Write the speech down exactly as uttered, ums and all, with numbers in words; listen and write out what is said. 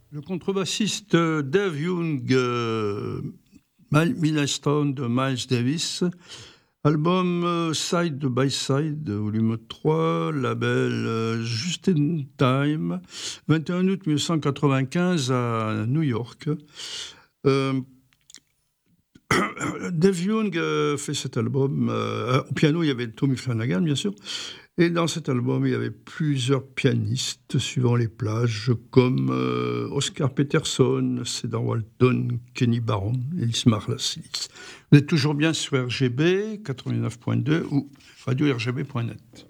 Le contrebassiste Dave Young, euh, Milestone de Miles Davis, album euh, Side by Side, volume trois, label euh, Just in Time, vingt et un août mille neuf cent quatre-vingt-quinze à New York. Euh, Dave Young euh, fait cet album. Euh, au piano, il y avait Tommy Flanagan, bien sûr. Et dans cet album, il y avait plusieurs pianistes suivant les plages, comme euh, Oscar Peterson, Cedar Walton, Kenny Barron, Ellis Marsalis. Vous êtes toujours bien sur R G B quatre-vingt-neuf point deux ou radio R G B point net.